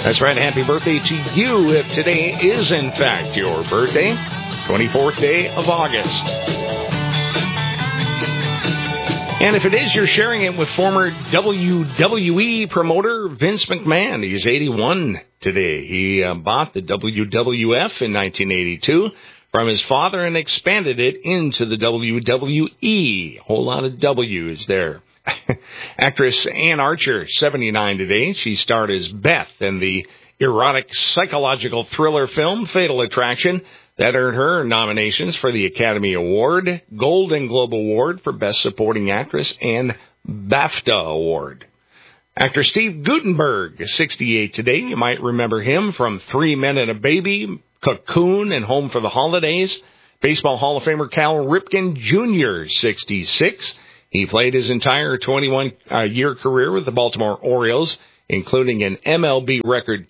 That's right. Happy birthday to you if today is, in fact, your birthday. 24th day of August. And if it is, you're sharing it with former WWE promoter Vince McMahon. He's 81 today. He bought the WWF in 1982 from his father and expanded it into the WWE. Whole lot of W's there. Actress Ann Archer, 79 today. She starred as Beth in the erotic psychological thriller film Fatal Attraction. That earned her nominations for the Academy Award, Golden Globe Award for Best Supporting Actress, and BAFTA Award. Actor Steve Guttenberg, 68 today. You might remember him from 3 Men and a Baby, Cocoon, and Home for the Holidays. Baseball Hall of Famer Cal Ripken Jr., 66. He played his entire 21-year career with the Baltimore Orioles, including an MLB record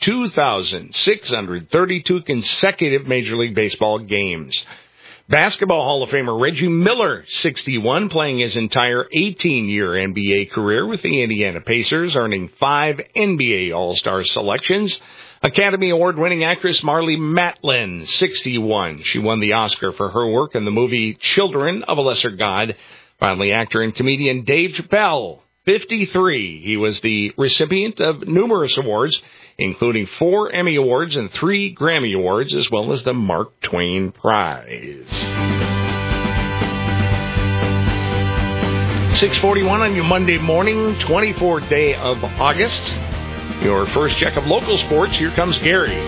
2,632 consecutive Major League Baseball games. Basketball Hall of Famer Reggie Miller, 61, playing his entire 18-year NBA career with the Indiana Pacers, earning 5 NBA All-Star selections. Academy Award-winning actress Marlee Matlin, 61. She won the Oscar for her work in the movie Children of a Lesser God. Finally, actor and comedian Dave Chappelle, 53. He was the recipient of numerous awards, including 4 Emmy Awards and 3 Grammy Awards, as well as the Mark Twain Prize. 6:41 on your Monday morning, 24th day of August. Your first check of local sports. Here comes Gary.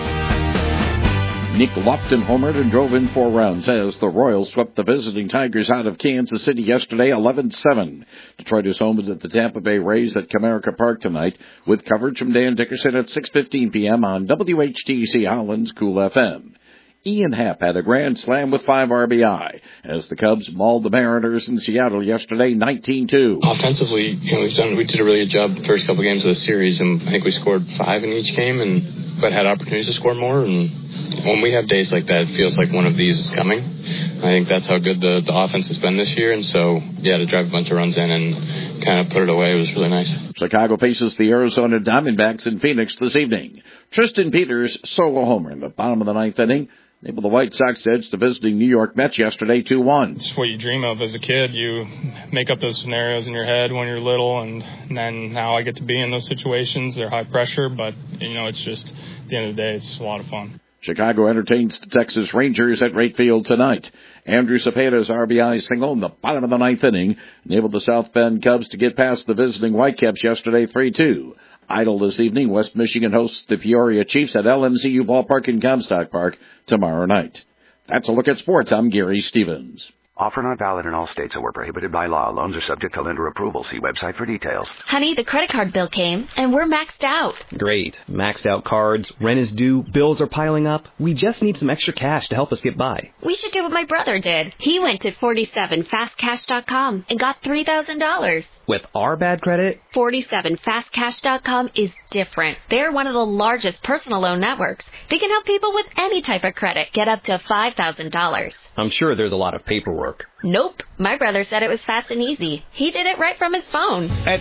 Nick Lofton homered and drove in 4 runs as the Royals swept the visiting Tigers out of Kansas City yesterday 11-7. Detroit is home at the Tampa Bay Rays at Comerica Park tonight with coverage from Dan Dickerson at 6:15 p.m. on WHTC Holland's Cool FM. Ian Happ had a grand slam with 5 RBI as the Cubs mauled the Mariners in Seattle yesterday 19-2. Offensively, we did a really good job the first couple games of the series, and I think we scored 5 in each game, but had opportunities to score more. And when we have days like that, it feels like one of these is coming. I think that's how good the offense has been this year, and so, to drive a bunch of runs in and kind of put it away was really nice. Chicago faces the Arizona Diamondbacks in Phoenix this evening. Tristan Peters' solo homer in the bottom of the 9th inning enabled the White Sox edge the visiting New York Mets yesterday 2-1. It's what you dream of as a kid. You make up those scenarios in your head when you're little, and then now I get to be in those situations. They're high pressure, but, it's just, at the end of the day, it's a lot of fun. Chicago entertains the Texas Rangers at Wright Field tonight. Andrew Cepeda's RBI single in the bottom of the 9th inning enabled the South Bend Cubs to get past the visiting Whitecaps yesterday 3-2. Idle this evening, West Michigan hosts the Peoria Chiefs at LMCU Ballpark in Comstock Park tomorrow night. That's a look at sports. I'm Gary Stevens. Offer not valid in all states or prohibited by law. Loans are subject to lender approval. See website for details. Honey, the credit card bill came, and we're maxed out. Great. Maxed out cards, rent is due, bills are piling up. We just need some extra cash to help us get by. We should do what my brother did. He went to 47fastcash.com and got $3,000. With our bad credit? 47fastcash.com is different. They're one of the largest personal loan networks. They can help people with any type of credit get up to $5,000. I'm sure there's a lot of paperwork. Nope. My brother said it was fast and easy. He did it right from his phone. At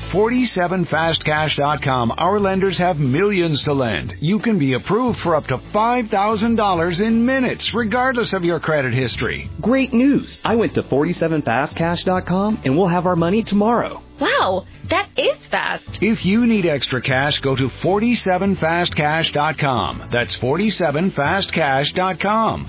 47fastcash.com, our lenders have millions to lend. You can be approved for up to $5,000 in minutes, regardless of your credit history. Great news. I went to 47fastcash.com, and we'll have our money tomorrow. Wow, that is fast. If you need extra cash, go to 47fastcash.com. That's 47fastcash.com.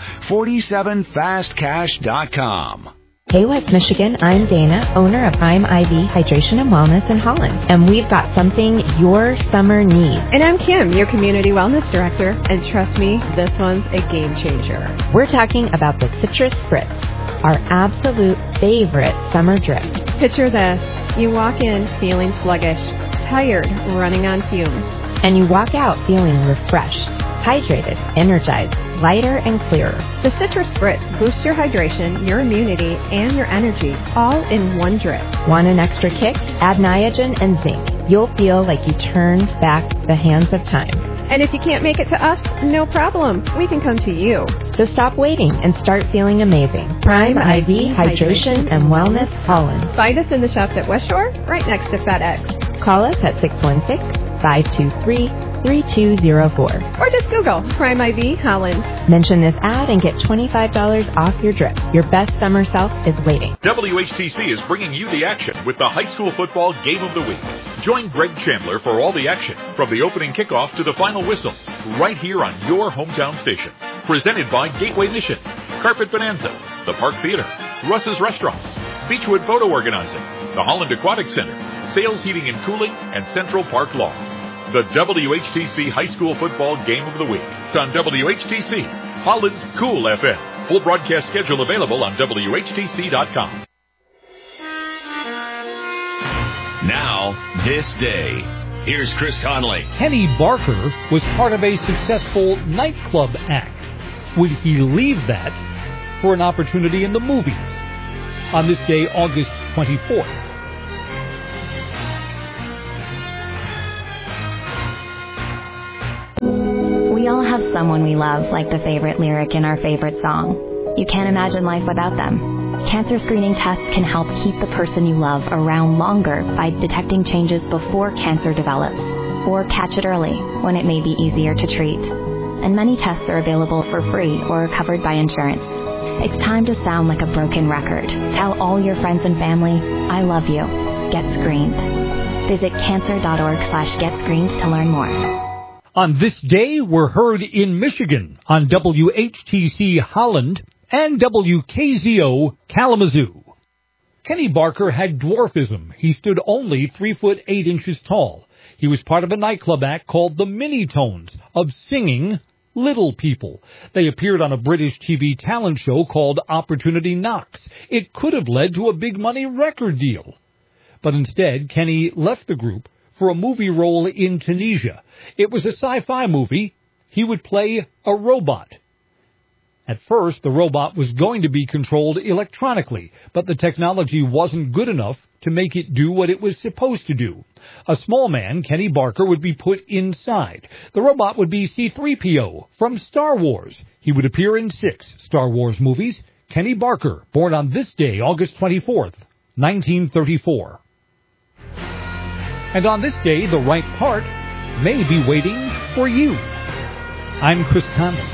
47fastcash.com. Hey West Michigan, I'm Dana, owner of Prime IV Hydration and Wellness in Holland, and we've got something your summer needs. And I'm Kim, your Community Wellness Director, and trust me, this one's a game changer. We're talking about the Citrus Spritz, our absolute favorite summer drip. Picture this. You walk in feeling sluggish, tired, running on fumes. And you walk out feeling refreshed, hydrated, energized, lighter, and clearer. The Citrus Spritz boosts your hydration, your immunity, and your energy, all in one drip. Want an extra kick? Add Niagen and zinc. You'll feel like you turned back the hands of time. And if you can't make it to us, no problem. We can come to you. So stop waiting and start feeling amazing. Prime IV Hydration and Wellness Holland. Find us in the shops at West Shore, right next to FedEx. Call us at 616-523 3204. Or just Google Prime IV Holland. Mention this ad and get $25 off your drip. Your best summer self is waiting. WHTC is bringing you the action with the high school football game of the week. Join Greg Chandler for all the action, from the opening kickoff to the final whistle, right here on your hometown station. Presented by Gateway Mission, Carpet Bonanza, the Park Theater, Russ's Restaurants, Beechwood Photo Organizing, the Holland Aquatic Center, Sales Heating and Cooling, and Central Park Law. The WHTC High School Football Game of the Week on WHTC, Holland's Cool FM. Full broadcast schedule available on WHTC.com. Now, this day. Here's Chris Conley. Kenny Barker was part of a successful nightclub act. Would he leave that for an opportunity in the movies? On this day, August 24th. We all have someone we love, like the favorite lyric in our favorite song. You can't imagine life without them. Cancer screening tests can help keep the person you love around longer by detecting changes before cancer develops, or catch it early when it may be easier to treat. And many tests are available for free or covered by insurance. It's time to sound like a broken record. Tell all your friends and family, I love you. Get screened. Visit cancer.org/getscreened to learn more. On this day, we're heard in Michigan on WHTC Holland and WKZO Kalamazoo. Kenny Barker had dwarfism. He stood only 3 foot 8 inches tall. He was part of a nightclub act called the Mini-Tones of singing Little People. They appeared on a British TV talent show called Opportunity Knocks. It could have led to a big money record deal. But instead, Kenny left the group for a movie role in Tunisia. It was a sci-fi movie. He would play a robot. At first, the robot was going to be controlled electronically, but the technology wasn't good enough to make it do what it was supposed to do. A small man, Kenny Barker, would be put inside. The robot would be C-3PO from Star Wars. He would appear in 6 Star Wars movies. Kenny Barker, born on this day, August 24th, 1934. And on this day, the right part may be waiting for you. I'm Chris Conley.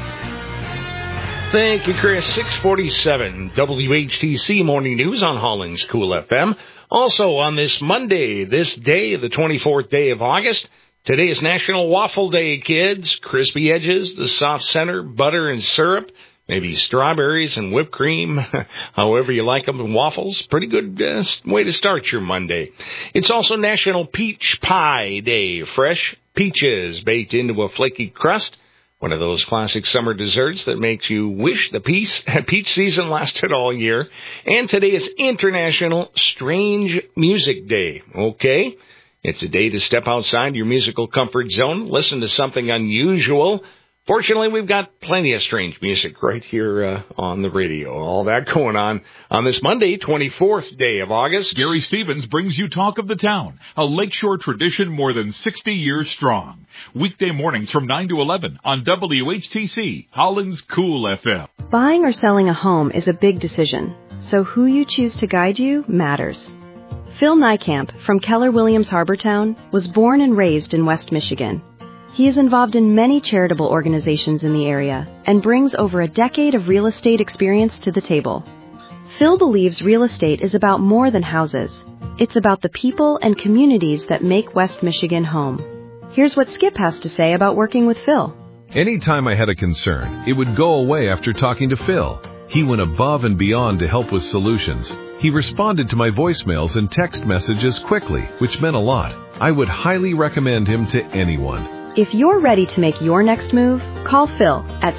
Thank you, Chris. 647 WHTC Morning News on Holland's Cool FM. Also on this Monday, this day, the 24th day of August, today is National Waffle Day, kids. Crispy edges, the soft center, butter and syrup, maybe strawberries and whipped cream, however you like them in waffles. Pretty good way to start your Monday. It's also National Peach Pie Day. Fresh peaches baked into a flaky crust. One of those classic summer desserts that makes you wish the peach season lasted all year. And today is International Strange Music Day. Okay? It's a day to step outside your musical comfort zone, listen to something unusual. Fortunately, we've got plenty of strange music right here on the radio. All that going on this Monday, 24th day of August. Gary Stevens brings you Talk of the Town, a lakeshore tradition more than 60 years strong. Weekday mornings from 9 to 11 on WHTC, Holland's Cool FM. Buying or selling a home is a big decision, so who you choose to guide you matters. Phil Niekamp from Keller Williams Harbortown was born and raised in West Michigan. He is involved in many charitable organizations in the area and brings over a decade of real estate experience to the table. Phil believes real estate is about more than houses. It's about the people and communities that make West Michigan home. Here's what Skip has to say about working with Phil. Anytime I had a concern, it would go away after talking to Phil. He went above and beyond to help with solutions. He responded to my voicemails and text messages quickly, which meant a lot. I would highly recommend him to anyone. If you're ready to make your next move, call Phil at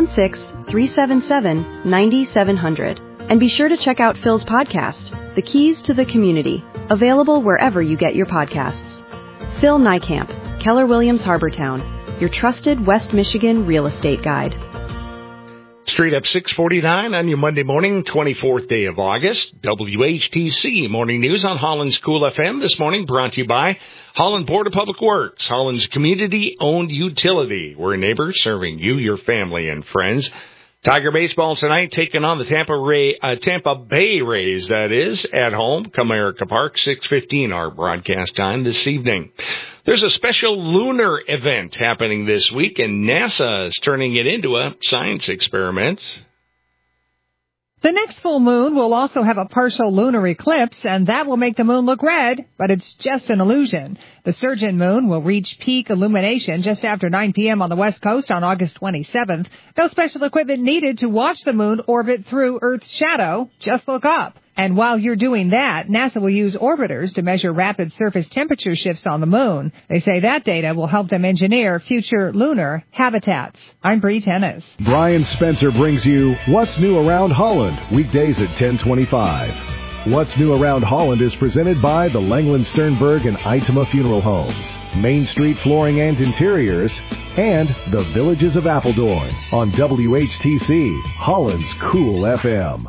616-377-9700. And be sure to check out Phil's podcast, The Keys to the Community, available wherever you get your podcasts. Phil Niekamp, Keller Williams Harbortown, your trusted West Michigan real estate guide. Straight up 6:49 on your Monday morning, 24th day of August. WHTC Morning News on Holland's Cool FM this morning, brought to you by Holland Board of Public Works, Holland's community-owned utility. We're a neighbor serving you, your family, and friends. Tiger baseball tonight, taking on the Tampa Bay Rays, that is, at home, Comerica Park, 6:15, our broadcast time this evening. There's a special lunar event happening this week, and NASA is turning it into a science experiment. The next full moon will also have a partial lunar eclipse, and that will make the moon look red, but it's just an illusion. The Sturgeon moon will reach peak illumination just after 9 p.m. on the west coast on August 27th. No special equipment needed to watch the moon orbit through Earth's shadow. Just look up. And while you're doing that, NASA will use orbiters to measure rapid surface temperature shifts on the moon. They say that data will help them engineer future lunar habitats. I'm Bree Tennis. Brian Spencer brings you What's New Around Holland, weekdays at 10:25. What's New Around Holland is presented by the Langland Sternberg and Itema Funeral Homes, Main Street Flooring and Interiors, and the Villages of Appledorn on WHTC, Holland's Cool FM.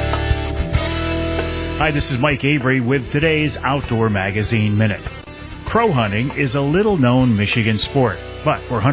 Hi, this is Mike Avery with today's Outdoor Magazine Minute. Crow hunting is a little-known Michigan sport, but for